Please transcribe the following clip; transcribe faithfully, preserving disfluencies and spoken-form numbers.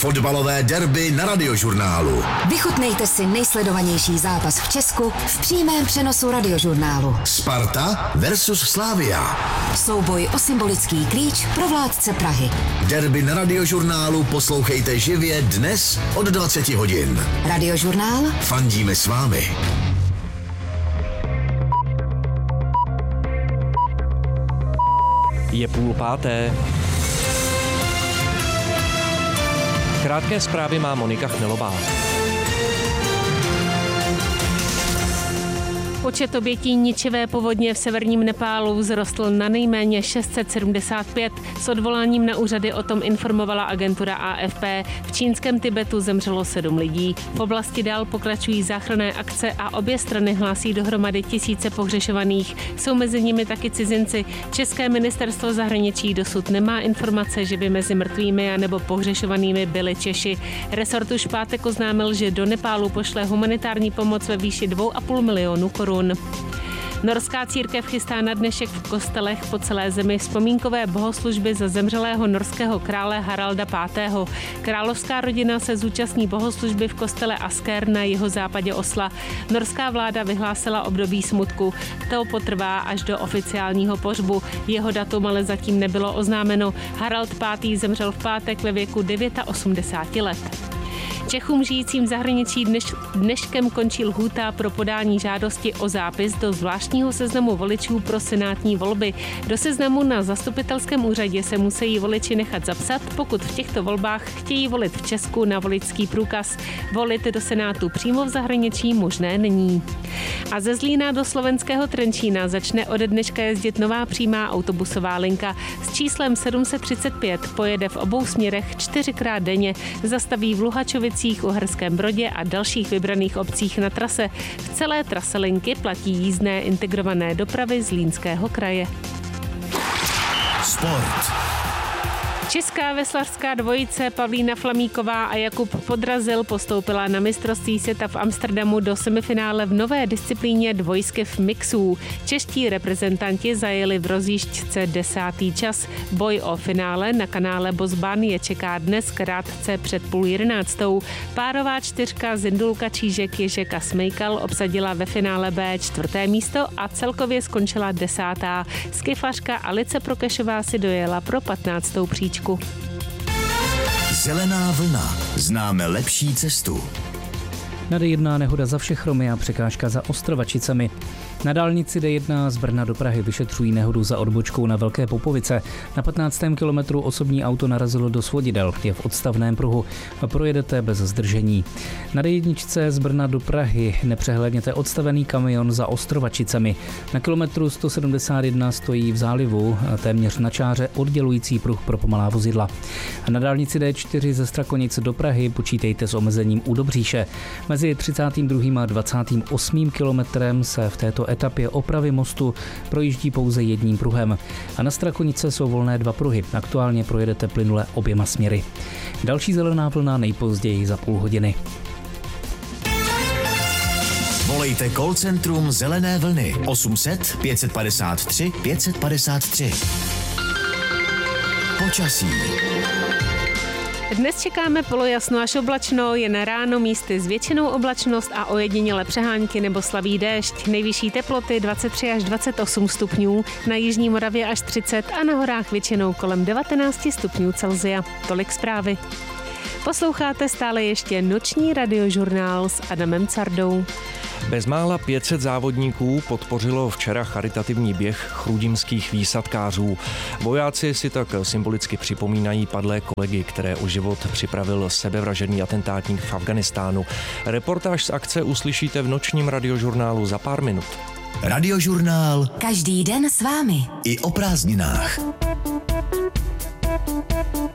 Fotbalové derby na Radiožurnálu. Vychutnejte si nejsledovanější zápas v Česku v přímém přenosu Radiožurnálu. Sparta versus Slavia. Souboj o symbolický klíč pro vládce Prahy. Derby na Radiožurnálu poslouchejte živě dnes od dvaceti hodin. Radiožurnál. Fandíme s vámi. Je půl páté. Krátké zprávy má Monika Chmelová. Počet obětí ničivé povodně v severním Nepálu vzrostl na nejméně šest set sedmdesát pět. S odvoláním na úřady o tom informovala agentura A F P. V čínském Tibetu zemřelo sedm lidí. V oblasti dál pokračují záchranné akce a obě strany hlásí dohromady tisíce pohřešovaných. Jsou mezi nimi taky cizinci. České ministerstvo zahraničí dosud nemá informace, že by mezi mrtvými a nebo pohřešovanými byli Češi. Resort už v pátek oznámil, že do Nepálu pošle humanitární pomoc ve výši dvou a půl milionu korun. Norská církev chystá na dnešek v kostelech po celé zemi vzpomínkové bohoslužby za zemřelého norského krále Haralda pátého. Královská rodina se zúčastní bohoslužby v kostele Asker na jihozápadě Osla. Norská vláda vyhlásila období smutku. To potrvá až do oficiálního pohřbu. Jeho datum ale zatím nebylo oznámeno. Harald pátý zemřel v pátek ve věku osmdesáti devíti let. Čechům žijícím v zahraničí dneš, dneškem končí lhůta pro podání žádosti o zápis do zvláštního seznamu voličů pro senátní volby. Do seznamu na zastupitelském úřadě se musí voliči nechat zapsat, pokud v těchto volbách chtějí volit v Česku na voličský průkaz. Volit do senátu přímo v zahraničí možné není. A ze Zlína do slovenského Trenčína začne ode dneška jezdit nová přímá autobusová linka. S číslem sedm set třicet pět pojede v obou směrech čtyřikrát denně, zastaví v Luhačovicích, Uherském Brodě a dalších vybraných obcích na trase. V celé trase linky platí jízdné integrované dopravy Zlínského kraje. Sport. Česká veslařská dvojice Pavlína Flamíková a Jakub Podrazil postoupila na mistrovství světa v Amsterdamu do semifinále v nové disciplíně dvojskev mixů. Čeští reprezentanti zajeli v rozjížďce desátý čas. Boj o finále na kanále Bosban je čeká dnes krátce před půl jedenáctou. Párová čtyřka Zindulka Čížek Ježek a Smejkal obsadila ve finále B čtvrté místo a celkově skončila desátá. Skifařka Alice Prokešová si dojela pro patnáctou příčku. Zelená vlna. Známe lepší cestu. Na D jedna nehoda za Všechromy a překážka za Ostrovačicemi. Na dálnici D jedna z Brna do Prahy vyšetřují nehodu za odbočkou na Velké Popovice. Na patnáctém kilometru osobní auto narazilo do svodidel, je v odstavném pruhu a projedete bez zdržení. Na D jedna z Brna do Prahy nepřehlédněte odstavený kamion za Ostrovačicemi. Na kilometru sto sedmdesát jedna stojí v zálivu téměř na čáře oddělující pruh pro pomalá vozidla. A na dálnici D čtyři ze Strakonic do Prahy počítejte s omezením u Dobříše. Mezi třicátým druhým a dvacátým osmým kilometrem se v této etapě opravy mostu projíždí pouze jedním pruhem. A na Strakonice jsou volné dva pruhy. Aktuálně projedete plynule oběma směry. Další zelená vlna nejpozději za půl hodiny. Volejte call centrum Zelené vlny osm set pět set padesát tři pět set padesát tři. Počasí. Dnes čekáme polojasno až oblačno, jen ráno místy s většinou oblačnost a ojediněle přehánky nebo slabý déšť. Nejvyšší teploty dvacet tři až dvacet osm stupňů, na jižní Moravě až třicet a na horách většinou kolem devatenáct stupňů Celsia. Tolik zprávy. Posloucháte stále ještě noční radiožurnál s Adamem Cardou. Bezmála pět set závodníků podpořilo včera charitativní běh chrudimských výsadkářů. Vojáci si tak symbolicky připomínají padlé kolegy, které o život připravil sebevražedný atentátník v Afghánistánu. Reportáž z akce uslyšíte v nočním radiožurnálu za pár minut. Radiožurnál. Každý den s vámi. I o prázdninách.